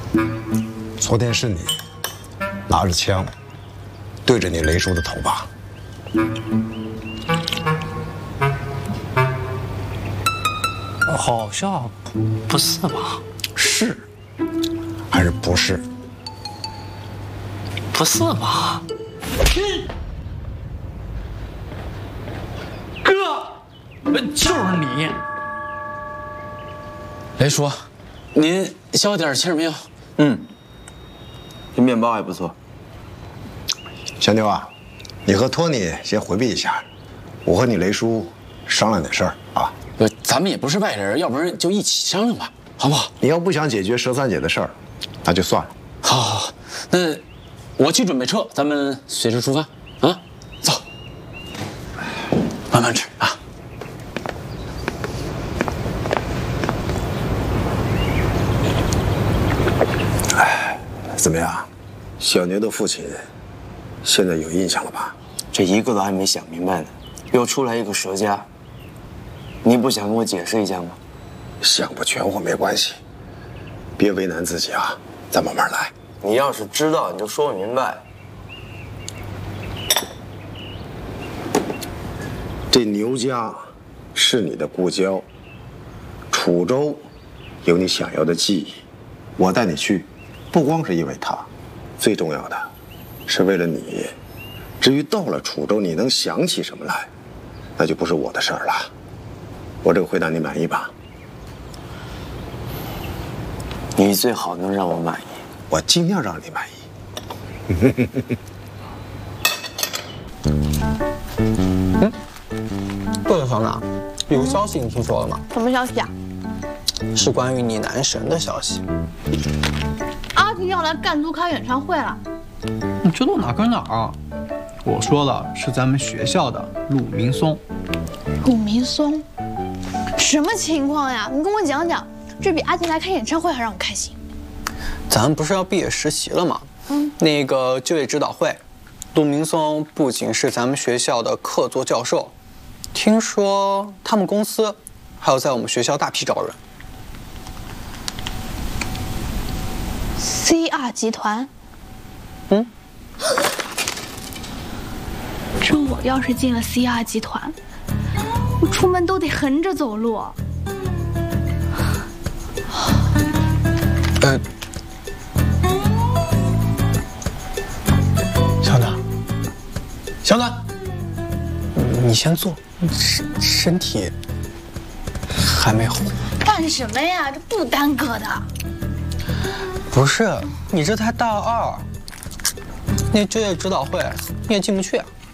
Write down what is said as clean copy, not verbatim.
昨天是你拿着枪对着你雷叔的头吧？ 好像不是吧？ 是还是不是？ 不是吧？哥，就是你。 雷叔，您消点气儿没有？ 这面包还不错。 小妞啊，你和托尼先回避一下，我和你雷叔商量点事儿啊。 咱们也不是外人，要不然就一起商量吧，好不好？ 你要不想解决佘三姐的事儿，那就算了。 好，那我去准备车，咱们随时出发啊！走，慢慢吃啊。 怎么样，小牛的父亲现在有印象了吧？ 这一个都还没想明白呢，又出来一个佘家，你不想跟我解释一下吗？ 想不全乎没关系，别为难自己啊，咱慢慢来。 你要是知道，你就说明白。 这牛家是你的故交，楚州有你想要的记忆，我带你去，不光是因为他，最重要的是为了你。至于到了楚州你能想起什么来，那就不是我的事儿了。我这个回答你满意吧？ 你最好能让我满意。 我尽量让你满意。 对了，小娜，有个消息你听说了吗？ 什么消息啊？ 是关于你男神的消息。 阿婷要来赣都开演唱会了。 你知道哪跟哪儿啊？我说了，是咱们学校的陆明松。 陆明松，什么情况呀？你跟我讲讲，这比阿婷来开演唱会还让我开心。 咱们不是要毕业实习了吗？那个就业指导会，陆明松不仅是咱们学校的客座教授，听说他们公司还要在我们学校大批招人。 CR 集团，这我要是进了 CR 集团，我出门都得横着走路。 小暖，你先坐，身体还没好。 干什么呀？这不耽搁的。 不是，你这才大二，那就业指导会你也进不去啊。